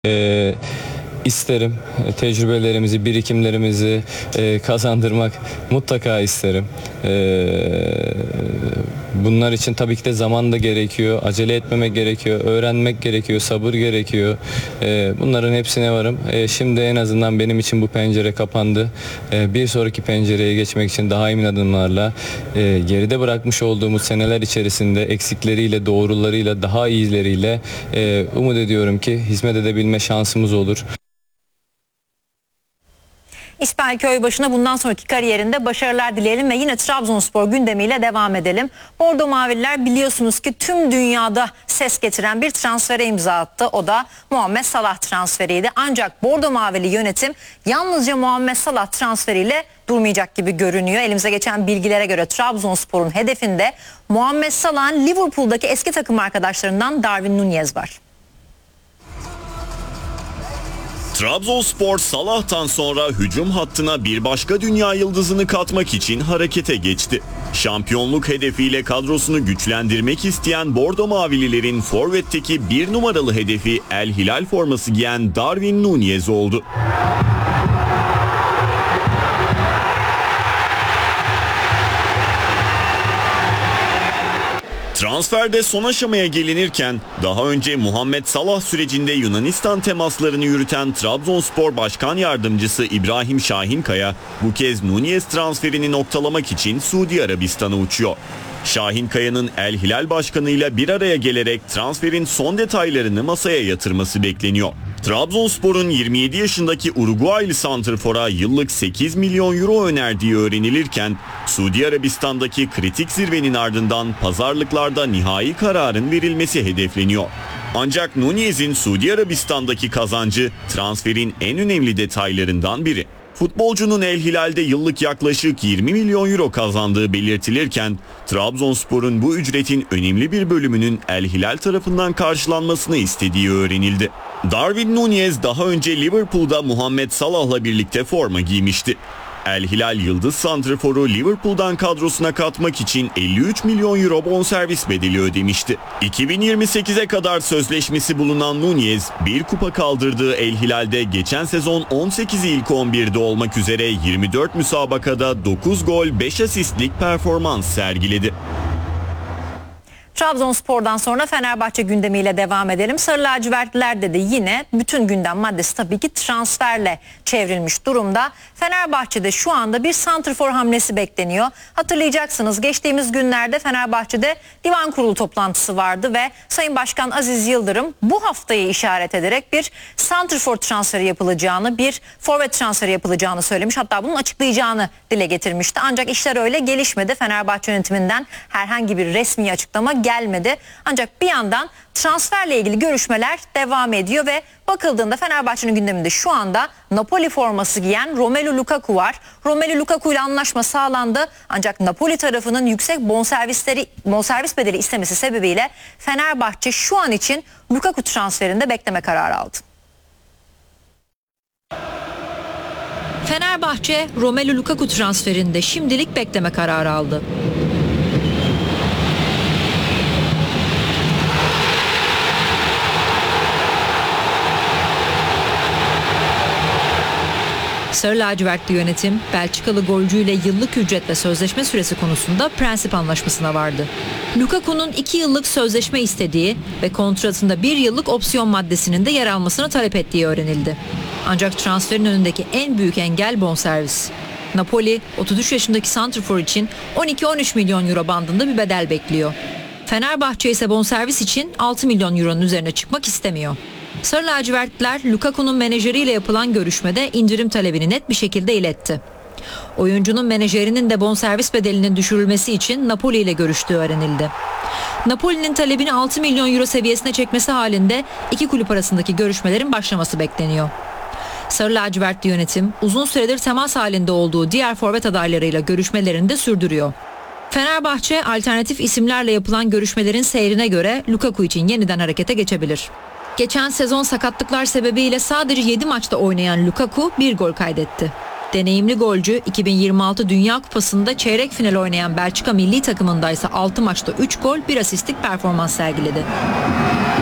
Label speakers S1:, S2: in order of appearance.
S1: İsterim. Tecrübelerimizi, birikimlerimizi kazandırmak mutlaka isterim. Bunlar için tabii ki de zaman da gerekiyor, acele etmemek gerekiyor, öğrenmek gerekiyor, sabır gerekiyor. Bunların hepsine varım. Şimdi en azından benim için bu pencere kapandı. Bir sonraki pencereye geçmek için daha emin adımlarla geride bırakmış olduğumuz seneler içerisinde eksikleriyle, doğrularıyla, daha iyileriyle umut ediyorum ki hizmet edebilme şansımız olur.
S2: İsmail Köybaşı'na bundan sonraki kariyerinde başarılar dileyelim ve yine Trabzonspor gündemiyle devam edelim. Bordo Mavililer biliyorsunuz ki tüm dünyada ses getiren bir transfere imza attı. O da Muhammed Salah transferiydi. Ancak Bordo Mavili yönetim yalnızca Muhammed Salah transferiyle durmayacak gibi görünüyor. Elimize geçen bilgilere göre Trabzonspor'un hedefinde Muhammed Salah'ın Liverpool'daki eski takım arkadaşlarından Darwin Núñez var.
S3: Trabzonspor Salah'tan sonra hücum hattına bir başka dünya yıldızını katmak için harekete geçti. Şampiyonluk hedefiyle kadrosunu güçlendirmek isteyen Bordo Mavililerin forvetteki bir numaralı hedefi El Hilal forması giyen Darwin Núñez oldu. Transferde son aşamaya gelinirken daha önce Muhammed Salah sürecinde Yunanistan temaslarını yürüten Trabzonspor Başkan Yardımcısı İbrahim Şahinkaya bu kez Núñez transferini noktalamak için Suudi Arabistan'a uçuyor. Şahinkaya'nın El Hilal Başkanı'yla bir araya gelerek transferin son detaylarını masaya yatırması bekleniyor. Trabzonspor'un 27 yaşındaki Uruguaylı santrfora yıllık 8 milyon euro önerdiği öğrenilirken Suudi Arabistan'daki kritik zirvenin ardından pazarlıklarda nihai kararın verilmesi hedefleniyor. Ancak Núñez'in Suudi Arabistan'daki kazancı transferin en önemli detaylarından biri. Futbolcunun El Hilal'de yıllık yaklaşık 20 milyon euro kazandığı belirtilirken Trabzonspor'un bu ücretin önemli bir bölümünün El Hilal tarafından karşılanmasını istediği öğrenildi. Darwin Núñez daha önce Liverpool'da Muhammed Salah'la birlikte forma giymişti. El Hilal yıldız santrforu Liverpool'dan kadrosuna katmak için 53 milyon euro bonservis bedeli ödemişti. 2028'e kadar sözleşmesi bulunan Núñez bir kupa kaldırdığı El Hilal'de geçen sezon 18'i ilk 11'de olmak üzere 24 müsabakada 9 gol 5 asistlik performans sergiledi.
S2: Trabzonspor'dan sonra Fenerbahçe gündemiyle devam edelim. Sarı lacivertlilerde de yine bütün gündem maddesi tabii ki transferle çevrilmiş durumda. Fenerbahçe'de şu anda bir santrfor hamlesi bekleniyor. Hatırlayacaksınız geçtiğimiz günlerde Fenerbahçe'de divan kurulu toplantısı vardı ve Sayın Başkan Aziz Yıldırım bu haftayı işaret ederek bir santrfor transferi yapılacağını, bir forvet transferi yapılacağını söylemiş. Hatta bunun açıklayacağını dile getirmişti. Ancak işler öyle gelişmedi. Fenerbahçe yönetiminden herhangi bir resmi açıklama gelmedi. Ancak bir yandan transferle ilgili görüşmeler devam ediyor ve bakıldığında Fenerbahçe'nin gündeminde şu anda Napoli forması giyen Romelu Lukaku var. Romelu Lukaku ile anlaşma sağlandı. Ancak Napoli tarafının yüksek bonservis bedeli istemesi sebebiyle Fenerbahçe şu an için Lukaku transferinde bekleme kararı aldı. Fenerbahçe Romelu Lukaku transferinde şimdilik bekleme kararı aldı. Sarı lacivertli yönetim Belçikalı golcüyle yıllık ücret ve sözleşme süresi konusunda prensip anlaşmasına vardı. Lukaku'nun 2 yıllık sözleşme istediği ve kontratında 1 yıllık opsiyon maddesinin de yer almasını talep ettiği öğrenildi. Ancak transferin önündeki en büyük engel bonservis. Napoli 33 yaşındaki santrfor için 12-13 milyon euro bandında bir bedel bekliyor. Fenerbahçe ise bonservis için 6 milyon euronun üzerine çıkmak istemiyor. Sarı lacivertliler Lukaku'nun menajeriyle yapılan görüşmede indirim talebini net bir şekilde iletti. Oyuncunun menajerinin de bonservis bedelinin düşürülmesi için Napoli ile görüştüğü öğrenildi. Napoli'nin talebini 6 milyon euro seviyesine çekmesi halinde iki kulüp arasındaki görüşmelerin başlaması bekleniyor. Sarı lacivertli yönetim uzun süredir temas halinde olduğu diğer forvet adaylarıyla görüşmelerini de sürdürüyor. Fenerbahçe alternatif isimlerle yapılan görüşmelerin seyrine göre Lukaku için yeniden harekete geçebilir. Geçen sezon sakatlıklar sebebiyle sadece 7 maçta oynayan Lukaku 1 gol kaydetti. Deneyimli golcü 2026 Dünya Kupası'nda çeyrek final oynayan Belçika milli takımında ise 6 maçta 3 gol 1 asistlik performans sergiledi.